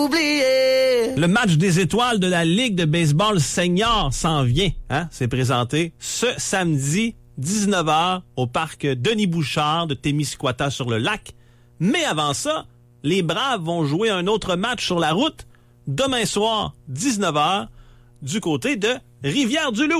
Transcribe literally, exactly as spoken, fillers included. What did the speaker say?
Oublié. Le match des étoiles de la Ligue de baseball senior s'en vient. Hein? C'est présenté ce samedi, dix-neuf heures, au parc Denis Bouchard de Témiscouata-sur-le-Lac. Mais avant ça, les Braves vont jouer un autre match sur la route demain soir, dix-neuf heures, du côté de Rivière-du-Loup.